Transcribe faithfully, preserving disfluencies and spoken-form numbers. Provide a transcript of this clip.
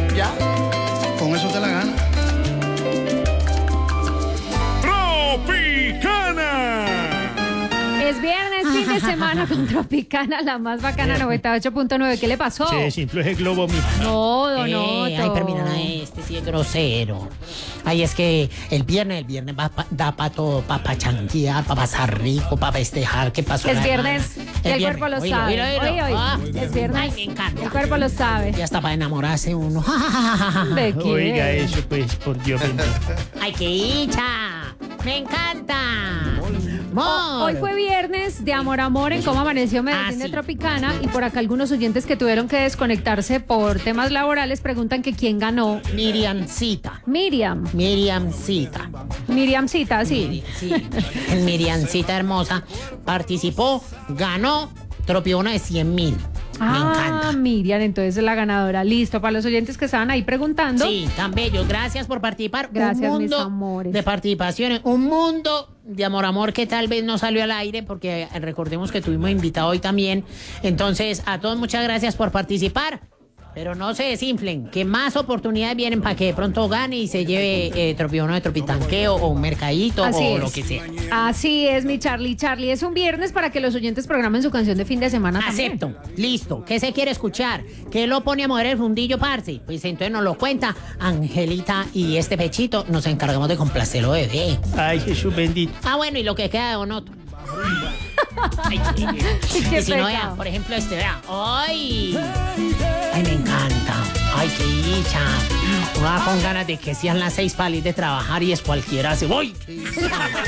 Ya, con eso te la gana. Tropicana. Es viernes, fin de semana con Tropicana, la más bacana, noventa y ocho punto nueve. ¿Qué le pasó? Se simple ese globo, mi. No, don Eh, Otto. ay, permítame, este sí es grosero. Ay, es que el viernes, el viernes va pa- da para todo, para pa chanquear, para pasar rico, para festejar. ¿Qué pasó? Es la viernes semana? y el viernes. cuerpo lo Oílo, sabe. oílo, oílo. Oye, oye, Ah, es viernes. Ay, me encanta. El cuerpo lo sabe. Y hasta para enamorarse uno. ¿De qué? Oiga eso, pues, por Dios bendito. ¡Ay, qué dicha! ¡Me encanta! Oh, hoy fue viernes de Amor Amor en Cómo Amaneció Medellín Ah, de sí. Tropicana, y por acá algunos oyentes que tuvieron que desconectarse por temas laborales preguntan que quién ganó. Miriamcita. Miriam. Miriamcita. Miriamcita, sí. Sí. Miriamcita hermosa participó, ganó, tropió una de cien mil. Me Ah, encanta. Miriam, entonces es la ganadora. Listo, para los oyentes que estaban ahí preguntando. Sí, tan bello. Gracias por participar. Gracias, un mis mundo amores. de participaciones. Un mundo de amor, amor que tal vez no salió al aire porque eh, recordemos que tuvimos invitado hoy también. Entonces, a todos muchas gracias por participar. Pero no se desinflen, que más oportunidades vienen para que de pronto gane y se lleve eh, tropiano de tropitanqueo o un mercadito Así o es. lo que sea. Así es, mi Charlie. Charlie, es un viernes para que los oyentes programen su canción de fin de semana también. Acepto, listo. ¿Qué se quiere escuchar? ¿Qué lo pone a mover el fundillo, parce? Pues entonces nos lo cuenta Angelita y este pechito. Nos encargamos de complacerlo, bebé. Ay, Jesús bendito. Ah, bueno, y lo que queda de Donoto. Ay, ay, ay. Qué Y si no, pecado. vea, por ejemplo, este, vea. ¡Ay! ¡Ay, me encanta! ¡Ay, qué dicha! Uno va con ganas de que sean las seis para ir de trabajar y es cualquiera hace. ¡Uy! qué dicha!